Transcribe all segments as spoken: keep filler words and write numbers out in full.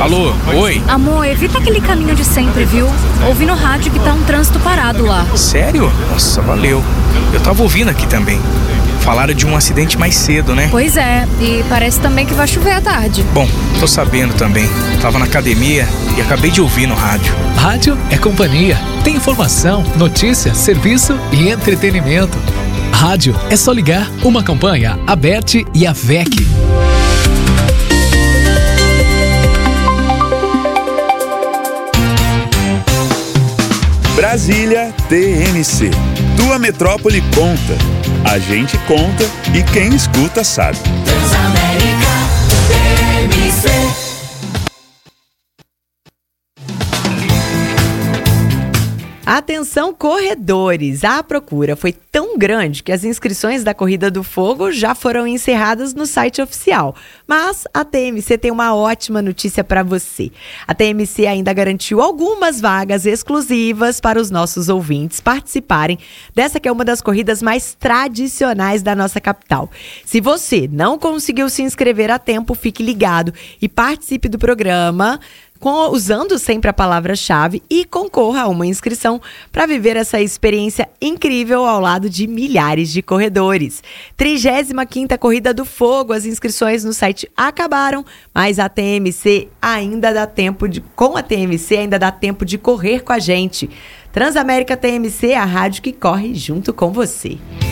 Alô, oi? Amor, evita aquele caminho de sempre, viu? Ouvi no rádio que tá um trânsito parado lá. Sério? Nossa, valeu. Eu tava ouvindo aqui também. Falaram de um acidente mais cedo, né? Pois é, e parece também que vai chover à tarde. Bom, tô sabendo também. Tava na academia e acabei de ouvir no rádio. Rádio é companhia. Tem informação, notícia, serviço e entretenimento. Rádio é só ligar. Uma campanha, a B E T e a V E C. Brasília T M C. Tua metrópole conta. A gente conta e quem escuta sabe. Transamérica T M C. Atenção, corredores! A procura foi tão grande que as inscrições da Corrida do Fogo já foram encerradas no site oficial. Mas a T M C tem uma ótima notícia para você. A T M C ainda garantiu algumas vagas exclusivas para os nossos ouvintes participarem dessa que é uma das corridas mais tradicionais da nossa capital. Se você não conseguiu se inscrever a tempo, fique ligado e participe do programa Com, usando sempre a palavra-chave e concorra a uma inscrição para viver essa experiência incrível ao lado de milhares de corredores. trigésima quinta Corrida do Fogo, as inscrições no site acabaram, mas a T M C ainda dá tempo de, com a T M C ainda dá tempo de correr com a gente. Transamérica T M C, a rádio que corre junto com você.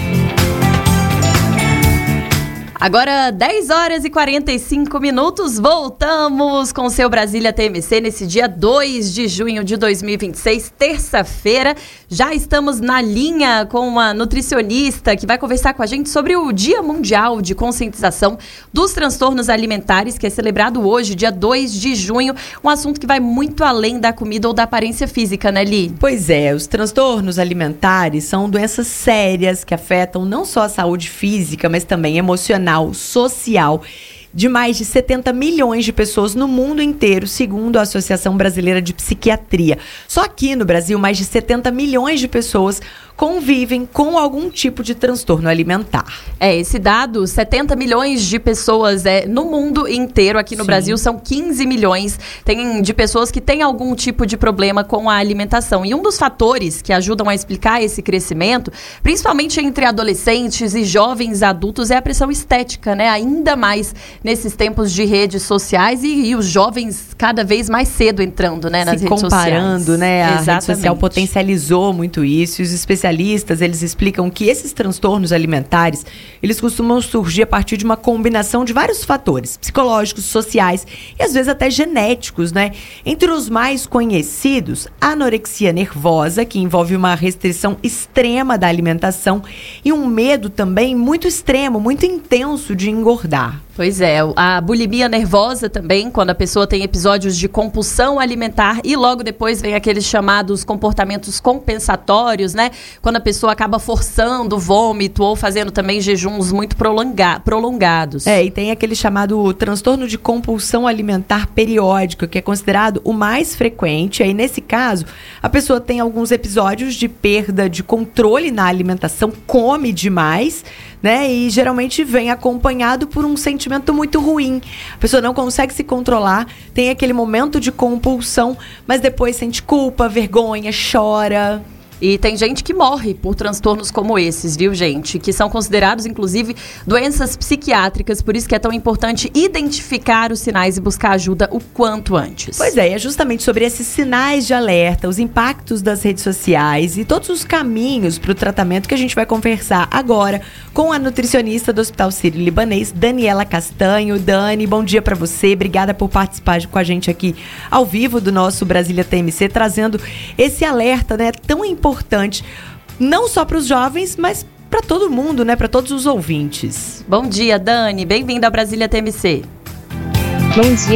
Agora, dez horas e quarenta e cinco minutos, voltamos com o seu Brasília T M C nesse dia dois de junho de dois mil e vinte e seis, terça-feira. Já estamos na linha com uma nutricionista que vai conversar com a gente sobre o Dia Mundial de Conscientização dos Transtornos Alimentares, que é celebrado hoje, dia dois de junho. Um assunto que vai muito além da comida ou da aparência física, né, Li? Pois é, os transtornos alimentares são doenças sérias que afetam não só a saúde física, mas também emocional, social, de mais de setenta milhões de pessoas no mundo inteiro, segundo a Associação Brasileira de Psiquiatria. Só aqui no Brasil, mais de setenta milhões de pessoas convivem com algum tipo de transtorno alimentar. É, esse dado, setenta milhões de pessoas é, no mundo inteiro, aqui no Sim. Brasil são quinze milhões tem, de pessoas que têm algum tipo de problema com a alimentação. E um dos fatores que ajudam a explicar esse crescimento, principalmente entre adolescentes e jovens adultos, é a pressão estética, né? Ainda mais nesses tempos de redes sociais e, e os jovens cada vez mais cedo entrando, né, nas Se redes sociais. comparando, né? A Exatamente. rede social potencializou muito isso e os especialistas Especialistas, eles explicam que esses transtornos alimentares, eles costumam surgir a partir de uma combinação de vários fatores, psicológicos, sociais e às vezes até genéticos, né? Entre os mais conhecidos, a anorexia nervosa, que envolve uma restrição extrema da alimentação e um medo também muito extremo, muito intenso de engordar. Pois é, a bulimia nervosa também, quando a pessoa tem episódios de compulsão alimentar e logo depois vem aqueles chamados comportamentos compensatórios, né? Quando a pessoa acaba forçando o vômito ou fazendo também jejuns muito prolonga- prolongados. É, e tem aquele chamado transtorno de compulsão alimentar periódico, que é considerado o mais frequente. Aí, nesse caso, a pessoa tem alguns episódios de perda de controle na alimentação, come demais, né? E geralmente vem acompanhado por um sentimento muito ruim. A pessoa não consegue se controlar, tem aquele momento de compulsão, mas depois sente culpa, vergonha, chora. E tem gente que morre por transtornos como esses, viu, gente? Que são considerados, inclusive, doenças psiquiátricas. Por isso que é tão importante identificar os sinais e buscar ajuda o quanto antes. Pois é, é justamente sobre esses sinais de alerta, os impactos das redes sociais e todos os caminhos para o tratamento que a gente vai conversar agora com a nutricionista do Hospital Sírio-Libanês, Daniela Castanho. Dani, bom dia para você. Obrigada por participar com a gente aqui ao vivo do nosso Brasília T M C, trazendo esse alerta, né, tão importante. importante, não só para os jovens, mas para todo mundo, né? Para todos os ouvintes. Bom dia, Dani. Bem-vinda ao Brasília T M C. Bom dia.